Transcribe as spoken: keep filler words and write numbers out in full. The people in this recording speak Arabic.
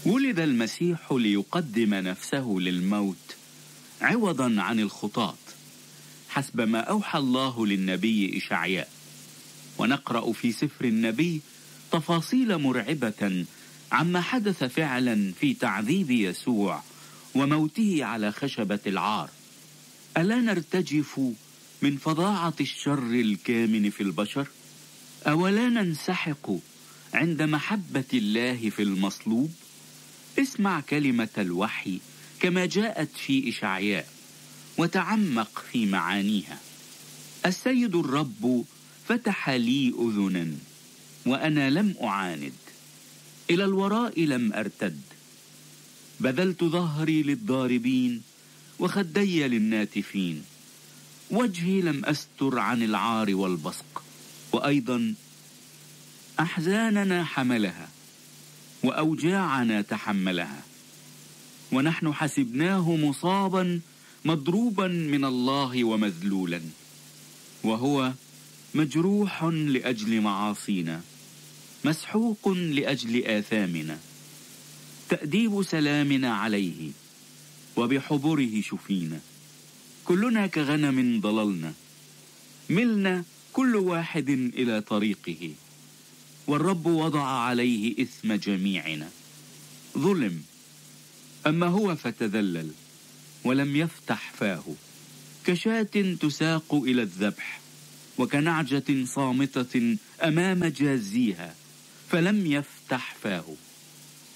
ولد المسيح ليقدم نفسه للموت عوضا عن الخطاة، حسب ما أوحى الله للنبي إشعياء. ونقرأ في سفر النبي تفاصيل مرعبة عما حدث فعلا في تعذيب يسوع وموته على خشبة العار. ألا نرتجف من فظاعة الشر الكامن في البشر؟ أولا ننسحق عند محبة الله في المصلوب؟ اسمع كلمة الوحي كما جاءت في إشعياء وتعمق في معانيها. السيد الرب فتح لي أذنا وأنا لم أعاند، إلى الوراء لم أرتد. بذلت ظهري للضاربين وخدي للناتفين، وجهي لم أستر عن العار والبصق. وأيضا أحزاننا حملها وأوجاعنا تحملها، ونحن حسبناه مصابا مضروبا من الله ومذلولا، وهو مجروح لأجل معاصينا، مسحوق لأجل آثامنا. تأديب سلامنا عليه، وبحبره شفينا. كلنا كغنم ضللنا، ملنا كل واحد إلى طريقه، والرب وضع عليه إثم جميعنا. ظلم، أما هو فتذلل ولم يفتح فاه، كشاة تساق إلى الذبح، وكنعجة صامتة أمام جازيها، فلم يفتح فاه.